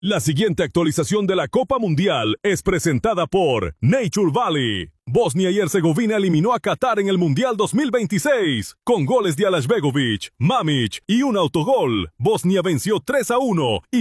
La siguiente actualización de la Copa Mundial es presentada por Nature Valley. Bosnia y Herzegovina eliminó a Qatar en el Mundial 2026 con goles de Alashbegovic, Mamić y un autogol. Bosnia venció 3-1 y